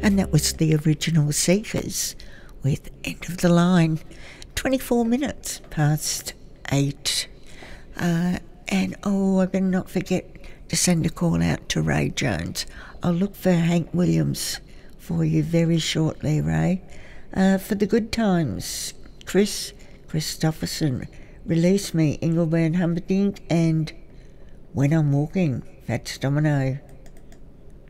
And that was the original Seekers with End of the Line. 24 minutes past 8. And I better not forget to send a call out to Ray Jones. I'll look for Hank Williams for you very shortly, Ray. For the good times, Chris Christopherson, Release Me, Engelbert Humperdinck, and When I'm Walking, Fats Domino.